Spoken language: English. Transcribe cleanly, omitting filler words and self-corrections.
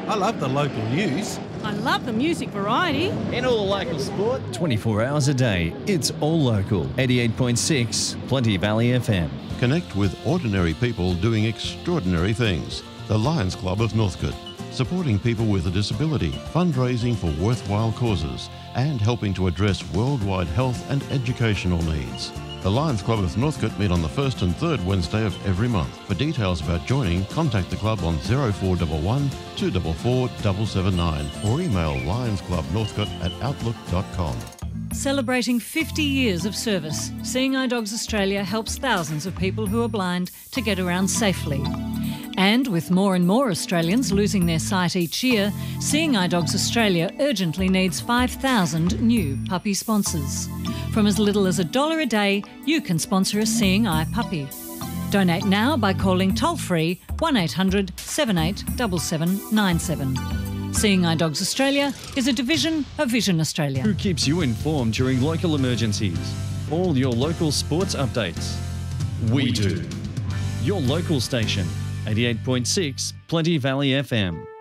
I love the local news. I love the music variety. And all the local sport. 24 hours a day, it's all local. 88.6 Plenty Valley FM. Connect with ordinary people doing extraordinary things. The Lions Club of Northcote, supporting people with a disability, fundraising for worthwhile causes, and helping to address worldwide health and educational needs. The Lions Club of Northcote meet on the first and third Wednesday of every month. For details about joining, contact the club on 0411 244 779 or email lionsclubnorthcote@outlook.com. Celebrating 50 years of service, Seeing Eye Dogs Australia helps thousands of people who are blind to get around safely. And with more and more Australians losing their sight each year, Seeing Eye Dogs Australia urgently needs 5,000 new puppy sponsors. From as little as $1 a day, you can sponsor a Seeing Eye puppy. Donate now by calling toll-free 1800 78 7797. Seeing Eye Dogs Australia is a division of Vision Australia. Who keeps you informed during local emergencies? All your local sports updates. We do. Your local station, 88.6 Plenty Valley FM.